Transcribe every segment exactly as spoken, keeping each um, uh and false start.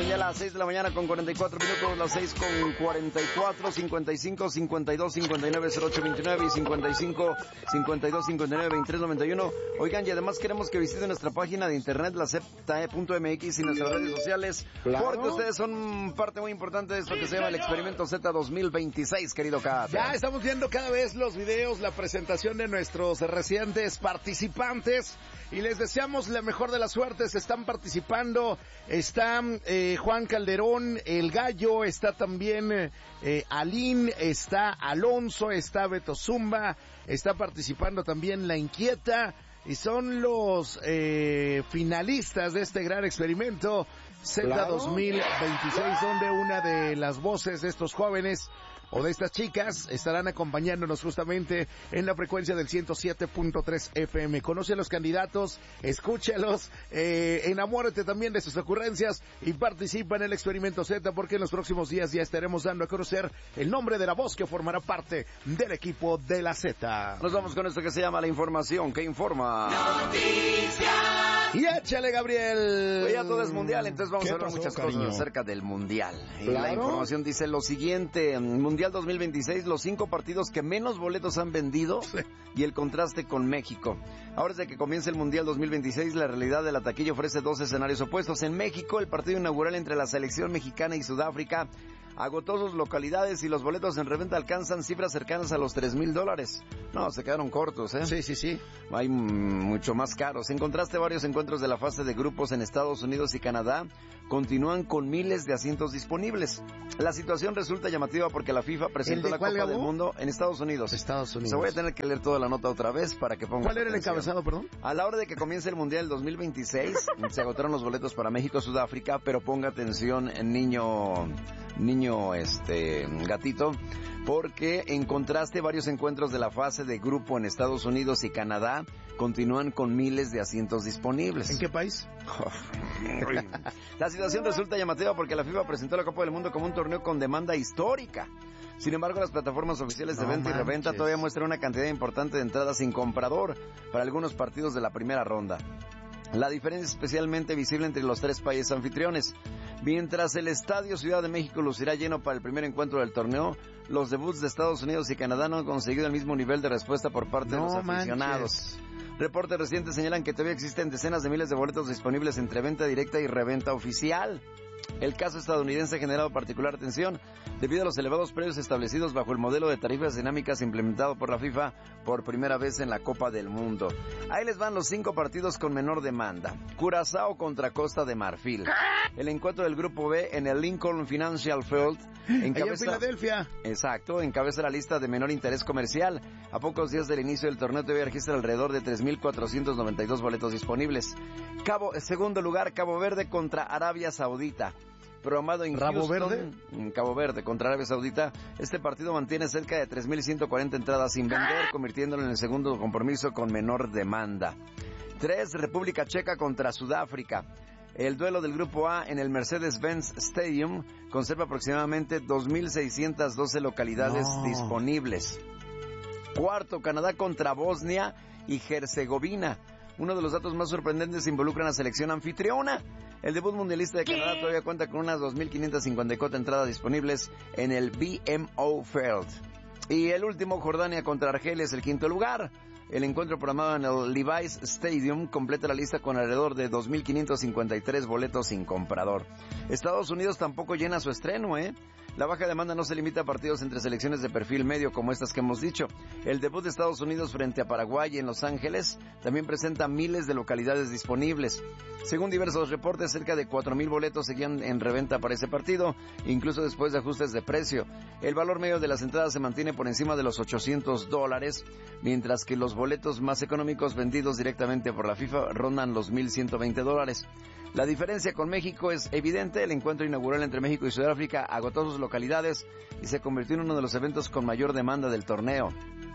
Son ya las seis de la mañana con cuarenta y cuatro minutos, las seis con cuarenta y cuatro, cincuenta y cinco, cincuenta y dos, cincuenta y nueve, cero ocho veintinueve y cincuenta y cinco, cincuenta y dos, cincuenta y nueve, veintitrés, noventa y uno. Oigan, y además queremos que visiten nuestra página de internet, la zeta e punto eme equis, y nuestras redes sociales, Claro. porque ustedes son parte muy importante de esto que se llama el Experimento Z dos mil veintiséis, querido Kat. Ya estamos viendo cada vez los videos, la presentación de nuestros recientes participantes y les deseamos la mejor de las suertes. Están participando, está eh, Juan Calderón, el Gallo, está también eh, Alín, está Alonso, está Beto Zumba, está participando también La Inquieta, y son los eh, finalistas de este gran experimento Z Claro. dos mil veintiséis, donde una de las voces de estos jóvenes o de estas chicas estarán acompañándonos justamente en la frecuencia del ciento siete punto tres F M. Conoce a los candidatos, escúchalos, eh, enamórate también de sus ocurrencias y participa en el Experimento Z, porque en los próximos días ya estaremos dando a conocer el nombre de la voz que formará parte del equipo de la Z. Nos vamos con esto que se llama la información que informa. Noticias. Y échale, Gabriel. Hoy ya todo es mundial, entonces vamos ¿Qué a hablar pasó, muchas cariño? cosas acerca del mundial. Y Claro. la información dice lo siguiente: Mundial dos mil veintiséis, los cinco partidos que menos boletos han vendido y el contraste con México. Ahora desde que comienza el Mundial dos mil veintiséis, la realidad de la taquilla ofrece dos escenarios opuestos. En México, el partido inaugural entre la selección mexicana y Sudáfrica agotó sus localidades y los boletos en reventa alcanzan cifras cercanas a los tres mil dólares. No, se quedaron cortos, ¿eh? Sí, sí, sí. Hay mm, mucho más caros. En contraste, varios encuentros de la fase de grupos en Estados Unidos y Canadá continúan con miles de asientos disponibles. La situación resulta llamativa porque la FIFA presentó la Copa cuál, del Mundo en Estados Unidos. Estados Unidos. Se voy a tener que leer toda la nota otra vez para que pongan ¿Cuál era el atención. encabezado, perdón? A la hora de que comience el Mundial dos mil veintiséis, se agotaron los boletos para México-Sudáfrica, pero ponga atención, niño, niño, este, gatito, porque en contraste varios encuentros de la fase de grupo en Estados Unidos y Canadá continúan con miles de asientos disponibles. ¿En qué país? La situación resulta llamativa porque la FIFA presentó la Copa del Mundo como un torneo con demanda histórica. Sin embargo, las plataformas oficiales de No venta y manches. reventa todavía muestran una cantidad importante de entradas sin comprador para algunos partidos de la primera ronda. La diferencia es especialmente visible entre los tres países anfitriones. Mientras el Estadio Ciudad de México lucirá lleno para el primer encuentro del torneo, los debuts de Estados Unidos y Canadá no han conseguido el mismo nivel de respuesta por parte de No los aficionados. Reportes recientes señalan que todavía existen decenas de miles de boletos disponibles entre venta directa y reventa oficial. El caso estadounidense ha generado particular atención debido a los elevados precios establecidos bajo el modelo de tarifas dinámicas implementado por la FIFA por primera vez en la Copa del Mundo. Ahí les van los cinco partidos con menor demanda. Curazao contra Costa de Marfil. El encuentro del Grupo B en el Lincoln Financial Field Allá en encabeza... Filadelfia. Exacto, encabeza la lista de menor interés comercial. A pocos días del inicio del torneo todavía registra alrededor de tres mil cuatrocientos noventa y dos boletos disponibles. Cabo, segundo lugar, Cabo Verde contra Arabia Saudita. Programado en ¿Rabo Houston, Verde? en Cabo Verde contra Arabia Saudita, este partido mantiene cerca de tres mil ciento cuarenta entradas sin vender, convirtiéndolo en el segundo compromiso con menor demanda. tres. República Checa contra Sudáfrica. El duelo del Grupo A en el Mercedes-Benz Stadium conserva aproximadamente dos mil seiscientas doce localidades No. disponibles. Cuarto, Canadá contra Bosnia y Herzegovina. Uno de los datos más sorprendentes involucra a la selección anfitriona. El debut mundialista de Canadá todavía cuenta con unas dos mil quinientas cincuenta y cuatro entradas disponibles en el B M O Field. Y el último, Jordania contra Argelia, es el quinto lugar. El encuentro programado en el Levi's Stadium completa la lista con alrededor de dos mil quinientos cincuenta y tres boletos sin comprador. Estados Unidos tampoco llena su estreno, ¿eh? La baja demanda no se limita a partidos entre selecciones de perfil medio como estas que hemos dicho. El debut de Estados Unidos frente a Paraguay en Los Ángeles también presenta miles de localidades disponibles. Según diversos reportes, cerca de cuatro mil boletos seguían en reventa para ese partido, incluso después de ajustes de precio. El valor medio de las entradas se mantiene por encima de los ochocientos dólares, mientras que los boletos más económicos vendidos directamente por la FIFA rondan los mil ciento veinte dólares. La diferencia con México es evidente. El encuentro inaugural entre México y Sudáfrica agotó sus localidades y se convirtió en uno de los eventos con mayor demanda del torneo.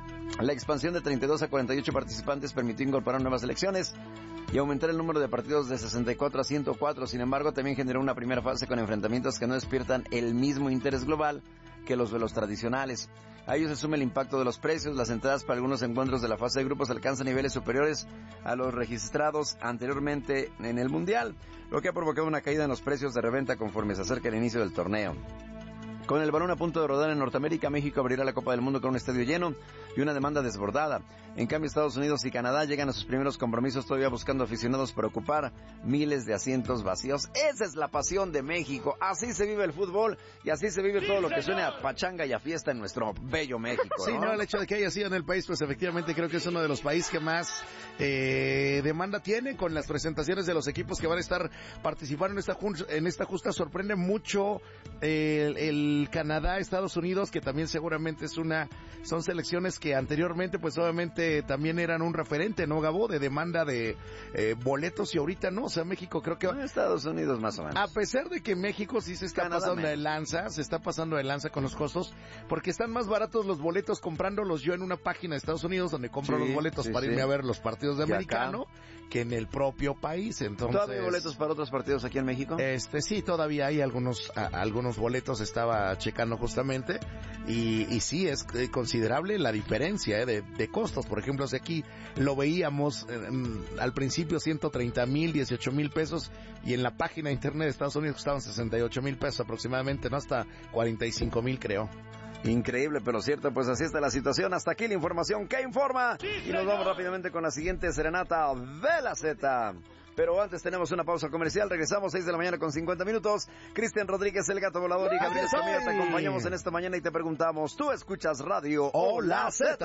La expansión de treinta y dos a cuarenta y ocho participantes permitió incorporar nuevas selecciones y aumentar el número de partidos de sesenta y cuatro a ciento cuatro. Sin embargo, también generó una primera fase con enfrentamientos que no despiertan el mismo interés global que los vuelos tradicionales. A ello se suma el impacto de los precios. Las entradas para algunos encuentros de la fase de grupos alcanzan niveles superiores a los registrados anteriormente en el Mundial, lo que ha provocado una caída en los precios de reventa conforme se acerca el inicio del torneo. Con el balón a punto de rodar en Norteamérica, México abrirá la Copa del Mundo con un estadio lleno y una demanda desbordada. En cambio, Estados Unidos y Canadá llegan a sus primeros compromisos todavía buscando aficionados para ocupar miles de asientos vacíos. Esa es la pasión de México. Así se vive el fútbol y así se vive todo lo que suene a pachanga y a fiesta en nuestro bello México, ¿no? Sí, no, el hecho de que haya sido en el país, pues efectivamente creo que es uno de los países que más eh, demanda tiene con las presentaciones de los equipos que van a estar participando en esta, jun- en esta justa. Sorprende mucho eh, el, el Canadá, Estados Unidos, que también seguramente es una, son selecciones que anteriormente pues obviamente también eran un referente, ¿no, Gabo? De demanda de eh, boletos y ahorita no, o sea, México creo que... Bueno, Estados Unidos más o menos. A pesar de que México sí se está Canadá pasando menos. de lanza, se está pasando de lanza con los costos, porque están más baratos los boletos comprándolos yo en una página de Estados Unidos donde compro Sí, los boletos sí, para sí. irme a ver los partidos de Y acá. americano, que en el propio país, entonces... ¿Todavía hay boletos para otros partidos aquí en México? Este sí, todavía hay algunos a, algunos boletos, estaba checando justamente, y, y sí, es eh, considerable la diferencia eh, de, de costos. Por ejemplo, si aquí lo veíamos eh, al principio ciento treinta mil, dieciocho mil pesos, y en la página de internet de Estados Unidos costaban sesenta y ocho mil pesos aproximadamente, no, hasta cuarenta y cinco mil creo. Increíble, pero cierto, pues así está la situación. Hasta aquí la información que informa. Sí, y nos vamos rápidamente con la siguiente serenata de la Z. Pero antes tenemos una pausa comercial. Regresamos seis de la mañana con cincuenta minutos. Cristian Rodríguez, el Gato Volador y Gabriel Escamilla te acompañamos en esta mañana y te preguntamos, ¿tú escuchas radio o la Z?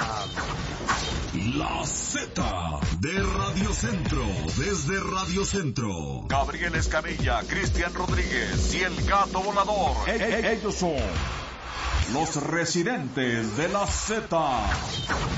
La Z de Radio Centro, desde Radio Centro. Gabriel Escamilla, Cristian Rodríguez y el Gato Volador. E- e- ellos son los residentes de la Z.